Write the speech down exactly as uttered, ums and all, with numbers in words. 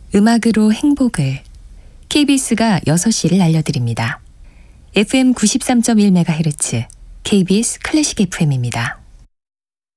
음악으로 행복을 케이비에스가 여섯 시를 알려드립니다. 에프엠 구십삼 점 일 메가헤르츠 케이비에스 클래식 에프엠입니다.